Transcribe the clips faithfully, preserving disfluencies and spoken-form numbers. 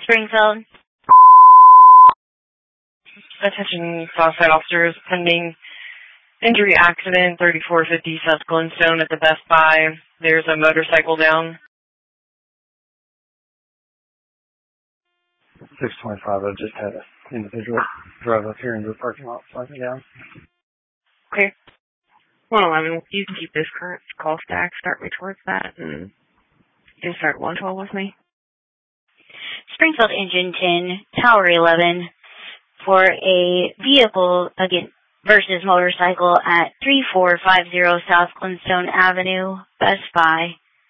Springfield. Attention Southside officers, pending injury accident, thirty-four fifty South Glenstone at the Best Buy. There's a motorcycle down. six twenty-five, I just had an individual drive up here into the parking lot, slightly down. Okay. one eleven, you can keep this current call stack, start me towards that, and just start one twelve with me. Springfield Engine ten, Tower eleven, for a vehicle again versus motorcycle at thirty-four fifty South Glenstone Avenue, Best Buy.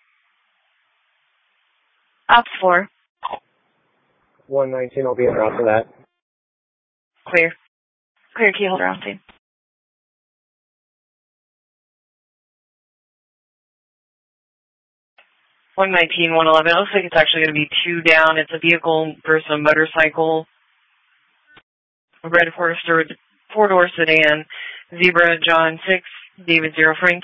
Ops four. one nineteen, I'll be en route for that. Clear. Clear, key holder on scene. one nineteen, one eleven. It looks like it's actually going to be two down. It's a vehicle versus a motorcycle. A red Forester, four-door sedan. Zebra, John six, David zero, Frank.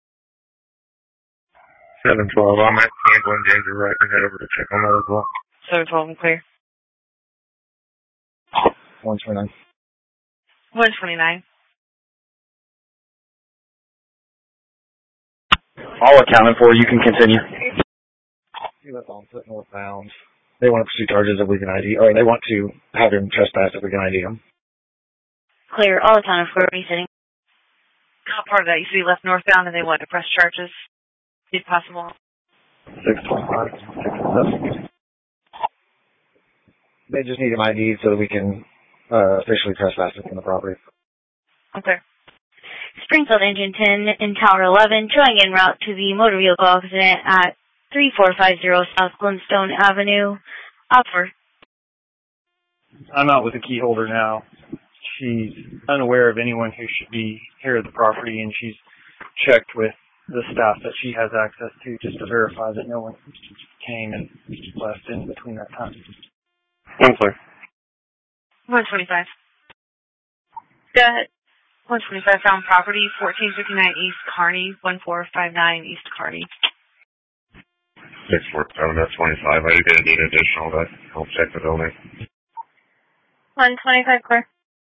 seven twelve, I'm at Camden, Danger right, and head over to check on that as well. seven twelve, clear. one twenty-nine. one twenty-nine. All accounted for, you can continue. See, that's Onset northbound. They want to pursue charges if we can I D, or they want to have him trespass if we can I D him. Clear, all accounted for, resetting. How part of that? You see left northbound and they want to press charges, if possible. six twenty-five. They just need him I D so that we can uh, officially trespass him from the property. Okay. Springfield Engine ten in Tower eleven, showing en route to the motor vehicle accident at thirty-four fifty South Glenstone Avenue. Offer. I'm out with the key holder now. She's unaware of anyone who should be here at the property, and she's checked with the staff that she has access to just to verify that no one came and left in between that time. One clear. one twenty-five. Go ahead. one twenty-five found property, fourteen fifty-nine East Kearney, one four five nine East Kearney. six four seven, that's twenty-five. Are you going to need additional to help check the building? one twenty-five, clear.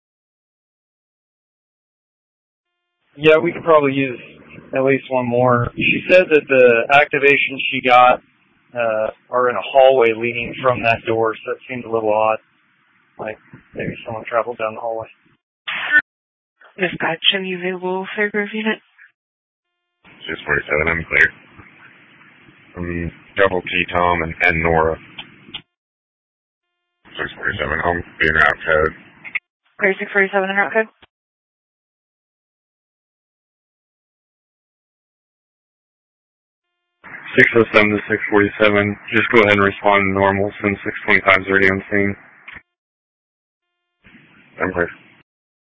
Yeah, we could probably use at least one more. She said that the activations she got uh, are in a hallway leading from that door, so it seemed a little odd. Like maybe someone traveled down the hallway. Dispatch, are you available for a unit? six forty-seven, I'm clear. Um, double T Tom and, and Nora. six forty-seven, home, being route code. Clear six forty-seven and route code. six oh seven to six forty-seven, just go ahead and respond to normal, send six twenty-five already on scene. I'm clear.